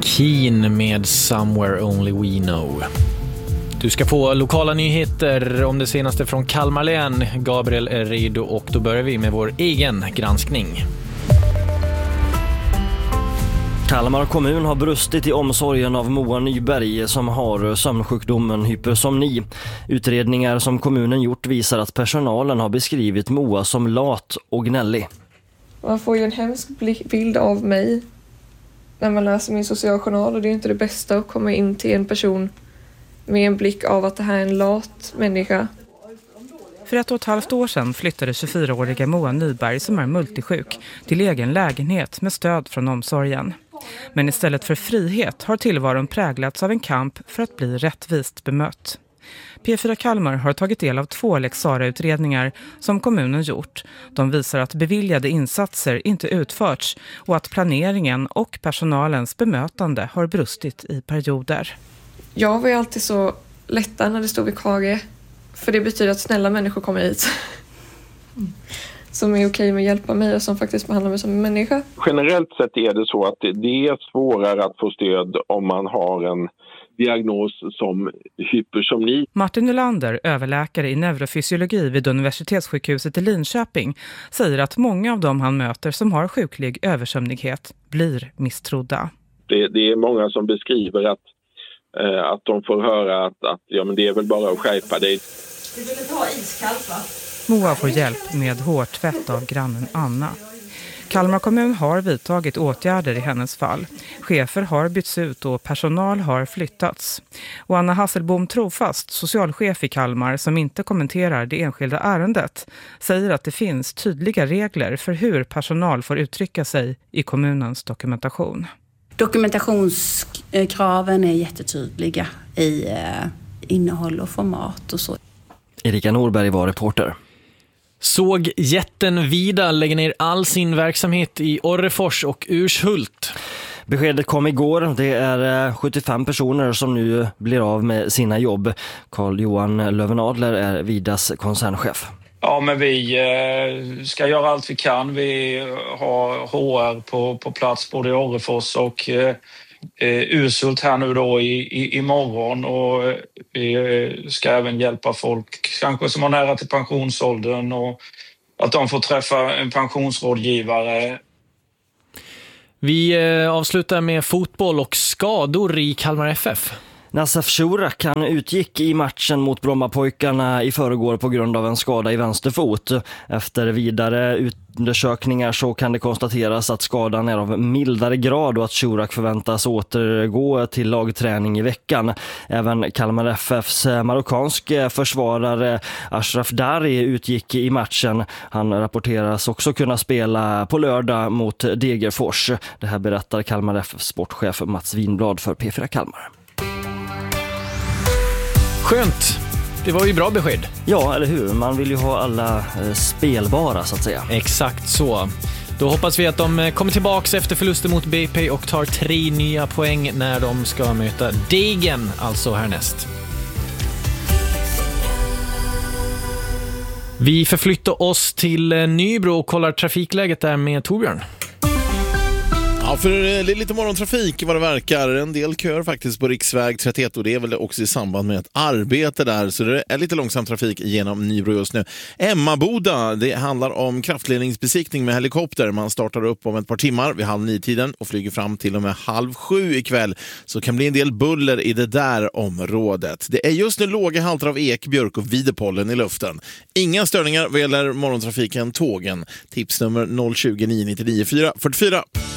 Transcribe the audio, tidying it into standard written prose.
Keen med Somewhere Only We Know. Du ska få lokala nyheter om det senaste från Kalmar län. Gabriel är redo och då börjar vi med vår egen granskning. Kalmar kommun har brustit i omsorgen av Moa Nyberg som har sömnsjukdomen hypersomni. Utredningar som kommunen gjort visar att personalen har beskrivit Moa som lat och gnällig. Man får ju en hemsk bild av mig när man läser min socialjournal, och det är inte det bästa att komma in till en person med en blick av att det här är en lat människa. För 1,5 år sedan flyttade 24-åriga Moa Nyberg som är multisjuk till egen lägenhet med stöd från omsorgen. Men istället för frihet har tillvaron präglats av en kamp för att bli rättvist bemött. P4 Kalmar har tagit del av 2 Lex Sarah-utredningar som kommunen gjort. De visar att beviljade insatser inte utförts och att planeringen och personalens bemötande har brustit i perioder. Jag var ju alltid så lättad när det stod vikarie, för det betyder att snälla människor kommer hit. Som är okej med att hjälpa mig och som faktiskt behandlar mig som en människa. Generellt sett är det så att det är svårare att få stöd om man har en diagnos som hypersomni. Martin Nylander, överläkare i neurofysiologi vid Universitetssjukhuset i Linköping, säger att många av dem han möter som har sjuklig översömnighet blir misstrodda. Det är många som beskriver att de får höra att ja, men det är väl bara att skärpa dig. Du ville ta iskallt, va? Moa får hjälp med hårtvätt av grannen Anna. Kalmar kommun har vidtagit åtgärder i hennes fall. Chefer har bytts ut och personal har flyttats. Och Anna Hasselbom Trofast, socialchef i Kalmar som inte kommenterar det enskilda ärendet, säger att det finns tydliga regler för hur personal får uttrycka sig i kommunens dokumentation. Dokumentationskraven är jättetydliga i innehåll och format och så. Erika Norberg var reporter. Såg jätten Vida lägger ner all sin verksamhet i Orrefors och Urshult. Beskedet kom igår. Det är 75 personer som nu blir av med sina jobb. Carl-Johan Lövenadler är Vidas koncernchef. Ja, men vi ska göra allt vi kan. Vi har HR på plats både i Orrefors och Urshult här nu då imorgon, och vi ska även hjälpa folk kanske som har nära till pensionsåldern och att de får träffa en pensionsrådgivare. Vi avslutar med fotboll och skador i Kalmar FF. Nassef Shurak utgick i matchen mot Brommapojkarna i förrgår på grund av en skada i vänsterfot. Efter vidare undersökningar så kan det konstateras att skadan är av mildare grad och att Shurak förväntas återgå till lagträning i veckan. Även Kalmar FFs marockanske försvarare Ashraf Dari utgick i matchen. Han rapporteras också kunna spela på lördag mot Degerfors. Det här berättar Kalmar FFs sportchef Mats Winblad för P4 Kalmar. Skönt. Det var ju bra besked. Ja, eller hur? Man vill ju ha alla spelbara så att säga. Exakt så. Då hoppas vi att de kommer tillbaka efter förlusten mot BP och tar 3 nya poäng när de ska möta Degen, alltså härnäst. Vi förflyttar oss till Nybro och kollar trafikläget där med Torbjörn. Ja, för det är lite morgontrafik vad det verkar. En del kör faktiskt på riksväg 31 och det är väl också i samband med ett arbete där. Så det är lite långsam trafik genom Nybro just nu. Emmaboda, det handlar om kraftledningsbesiktning med helikopter. Man startar upp om ett par timmar vid 6:30 och flyger fram till och med 6:30 ikväll. Så kan bli en del buller i det där området. Det är just nu låga halter av ek, björk och videpollen i luften. Inga störningar vad gäller morgontrafiken, tågen. Tipsnummer 020 999 444.